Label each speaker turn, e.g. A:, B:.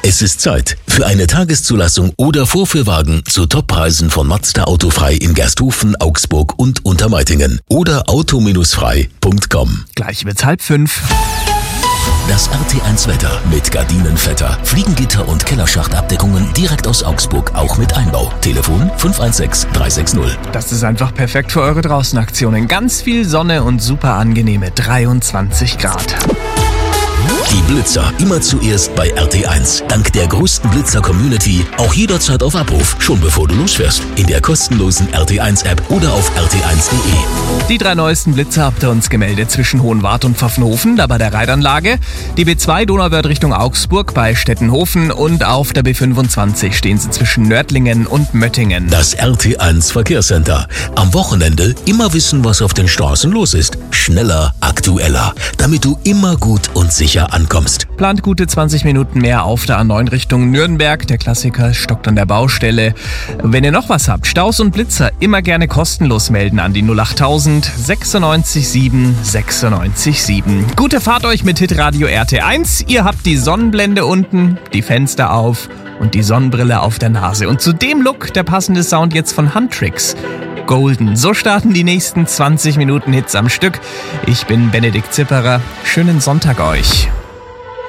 A: Es ist Zeit für eine Tageszulassung oder Vorführwagen zu Toppreisen von Mazda Autofrei in Gersthofen, Augsburg und Untermeitingen oder auto-frei.com.
B: Gleich wird's 4:30.
A: Das RT1 Wetter mit Gardinenvetter, Fliegengitter und Kellerschachtabdeckungen direkt aus Augsburg, auch mit Einbau. Telefon 516 360.
B: Das ist einfach perfekt für eure Draußenaktionen. Ganz viel Sonne und super angenehme 23 Grad.
A: Die Blitzer immer zuerst bei RT1. Dank der größten Blitzer-Community auch jederzeit auf Abruf, schon bevor du losfährst. In der kostenlosen RT1-App oder auf rt1.de.
B: Die 3 neuesten Blitzer habt ihr uns gemeldet zwischen Hohenwart und Pfaffenhofen, da bei der Reitanlage. Die B2 Donauwörth Richtung Augsburg bei Stettenhofen und auf der B25 stehen sie zwischen Nördlingen und Möttingen.
A: Das RT1 Verkehrscenter. Am Wochenende immer wissen, was auf den Straßen los ist. Schneller, aktueller, damit du immer gut und sicher ankommst.
B: Plant gute 20 Minuten mehr auf der A9 Richtung Nürnberg. Der Klassiker stockt an der Baustelle. Wenn ihr noch was habt, Staus und Blitzer, immer gerne kostenlos melden an die 08000 96 7 96 7. Gute Fahrt euch mit Hitradio RT1. Ihr habt die Sonnenblende unten, die Fenster auf und die Sonnenbrille auf der Nase. Und zu dem Look der passende Sound jetzt von Huntrix. Golden. So starten die nächsten 20 Minuten Hits am Stück. Ich bin Benedikt Zipperer. Schönen Sonntag euch.